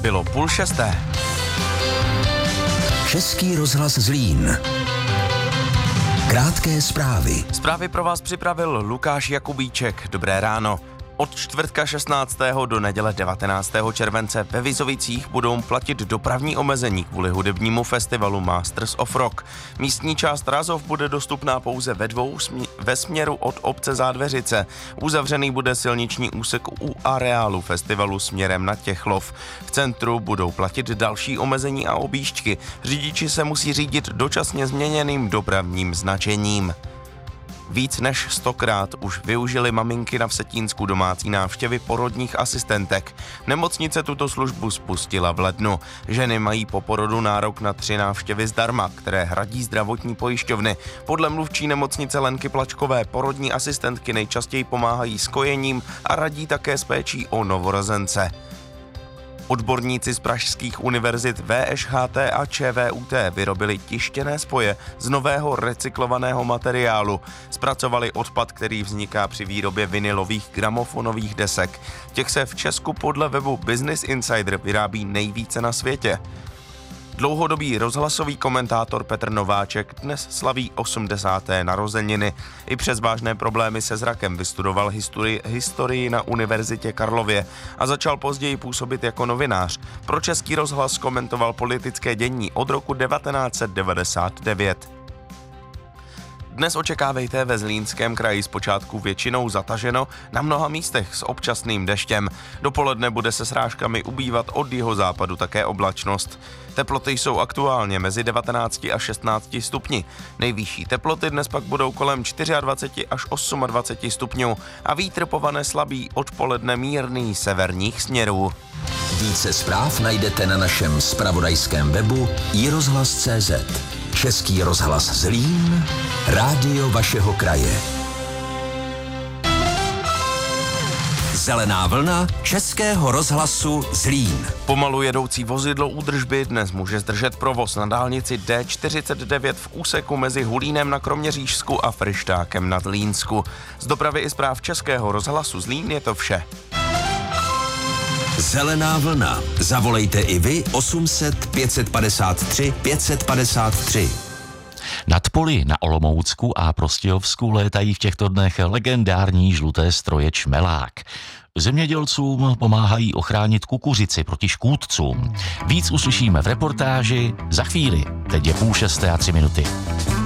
Bylo 5:30. Český rozhlas Zlín. Krátké zprávy. Zprávy pro vás připravil Lukáš Jakubíček. Dobré ráno. Od čtvrtka 16. do neděle 19. července ve Vizovicích budou platit dopravní omezení kvůli hudebnímu festivalu Masters of Rock. Místní část Razov bude dostupná pouze ve směru od obce Zádveřice. Uzavřený bude silniční úsek u areálu festivalu směrem na Těchlov. V centru budou platit další omezení a objížďky. Řidiči se musí řídit dočasně změněným dopravním značením. Víc než 100krát už využili maminky na Vsetínsku domácí návštěvy porodních asistentek. Nemocnice tuto službu spustila v lednu. Ženy mají po porodu nárok na 3 návštěvy zdarma, které hradí zdravotní pojišťovny. Podle mluvčí nemocnice Lenky Plačkové porodní asistentky nejčastěji pomáhají s kojením a radí také s péčí o novorozence. Odborníci z pražských univerzit VŠHT a ČVUT vyrobili tištěné spoje z nového recyklovaného materiálu. Zpracovali odpad, který vzniká při výrobě vinylových gramofonových desek. Těch se v Česku podle webu Business Insider vyrábí nejvíce na světě. Dlouhodobý rozhlasový komentátor Petr Nováček dnes slaví 80. narozeniny. I přes vážné problémy se zrakem vystudoval historii na Univerzitě Karlově a začal později působit jako novinář. Pro Český rozhlas komentoval politické dění od roku 1999. Dnes očekávejte ve Zlínském kraji zpočátku většinou zataženo, na mnoha místech s občasným deštěm. Dopoledne bude se srážkami ubývat od jihozápadu také oblačnost. Teploty jsou aktuálně mezi 19 a 16 stupni. Nejvyšší teploty dnes pak budou kolem 24 až 28 stupňů a vítr povane slabý, odpoledne mírný severních směrů. Více zpráv najdete na našem zpravodajském webu iRozhlas.cz. Český rozhlas Zlín, rádio vašeho kraje. Zelená vlna Českého rozhlasu Zlín. Pomalu jedoucí vozidlo údržby dnes může zdržet provoz na dálnici D49 v úseku mezi Hulínem na Kroměřížsku a Fryštákem na Zlínsku. Z dopravy i zpráv Českého rozhlasu Zlín je to vše. Zelená vlna. Zavolejte i vy 800 553 553. Nad poli na Olomoucku a Prostějovsku létají v těchto dnech legendární žluté stroje Čmelák. Zemědělcům pomáhají ochránit kukuřici proti škůdcům. Víc uslyšíme v reportáži za chvíli. Teď je 5:30 a 3 minuty.